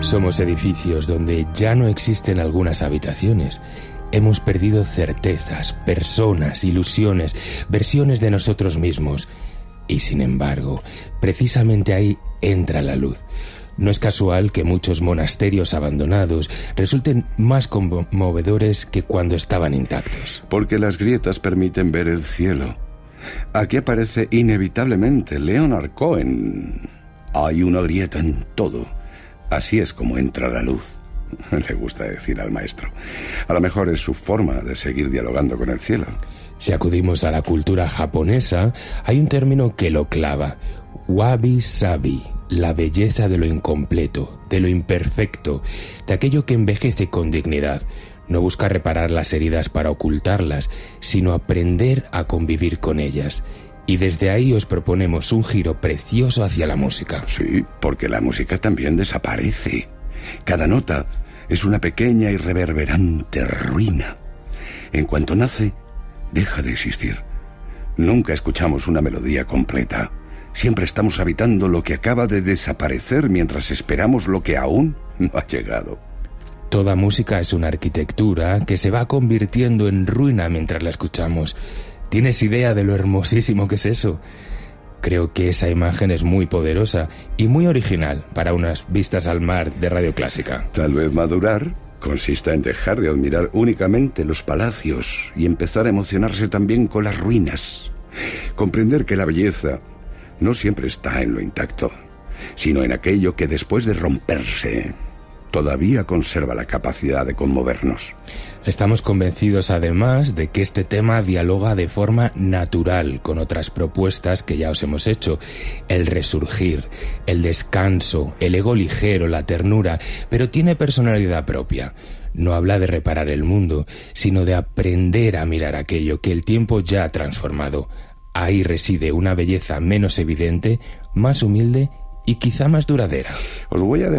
Somos edificios donde ya no existen algunas habitaciones. Hemos perdido certezas, personas, ilusiones, versiones de nosotros mismos. Y sin embargo, precisamente ahí entra la luz. No es casual que muchos monasterios abandonados resulten más conmovedores que cuando estaban intactos. Porque las grietas permiten ver el cielo. Aquí aparece inevitablemente Leonard Cohen. Hay una grieta en todo. Así es como entra la luz. Le gusta decir al maestro. A lo mejor es su forma de seguir dialogando con el cielo. Si acudimos a la cultura japonesa, hay un término que lo clava. Wabi-sabi, la belleza de lo incompleto, de lo imperfecto, de aquello que envejece con dignidad. No busca reparar las heridas para ocultarlas, sino aprender a convivir con ellas. Y desde ahí os proponemos un giro precioso hacia la música. Sí, porque la música también desaparece. Cada nota es una pequeña y reverberante ruina. En cuanto nace, deja de existir. Nunca escuchamos una melodía completa. Siempre estamos habitando lo que acaba de desaparecer mientras esperamos lo que aún no ha llegado. Toda música es una arquitectura que se va convirtiendo en ruina mientras la escuchamos. ¿Tienes idea de lo hermosísimo que es eso? Creo que esa imagen es muy poderosa y muy original para unas vistas al mar de Radio Clásica. Tal vez madurar consista en dejar de admirar únicamente los palacios y empezar a emocionarse también con las ruinas. Comprender que la belleza no siempre está en lo intacto, sino en aquello que después de romperse todavía conserva la capacidad de conmovernos. Estamos convencidos además de que este tema dialoga de forma natural con otras propuestas que ya os hemos hecho. El resurgir, el descanso, el ego ligero, la ternura, pero tiene personalidad propia. No habla de reparar el mundo, sino de aprender a mirar aquello que el tiempo ya ha transformado. Ahí reside una belleza menos evidente, más humilde y quizá más duradera. Os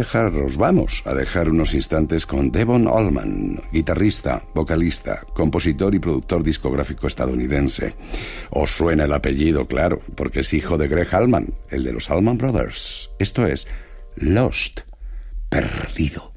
vamos a dejar unos instantes con Devon Allman, guitarrista, vocalista, compositor y productor discográfico estadounidense. Os suena el apellido, claro, porque es hijo de Greg Allman, el de los Allman Brothers. Esto es Lost, perdido.